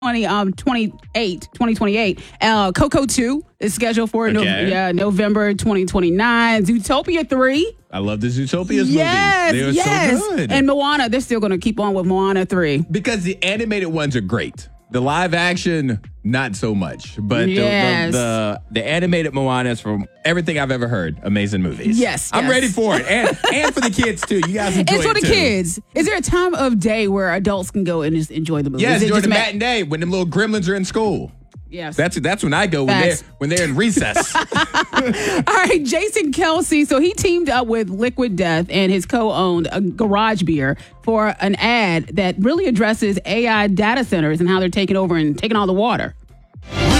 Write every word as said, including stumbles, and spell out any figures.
twenty, um, twenty-eight, twenty twenty-eight. Uh, Coco two is scheduled for Okay. no, yeah, November twenty twenty-nine. Zootopia three. I love the Zootopia's Yes, movies. They were yes. so good. And Moana, they're still going to keep on with Moana three. Because the animated ones are great. The live action, not so much. But the, Yes. the, the the animated Moanas, from everything I've ever heard, amazing movies. Yes, I'm yes. ready for it. And and for the kids, too. You guys enjoy It's for it, the too. kids. Is there a time of day where adults can go and just enjoy the movie? Yes, Is it during just the ma- matinee when them little gremlins are in school. Yes. That's that's when I go when they're Facts. when they're in recess. All right, Jason Kelsey. So he teamed up with Liquid Death and his co-owned uh, Garage Beer for an ad that really addresses A I data centers and how they're taking over and taking all the water.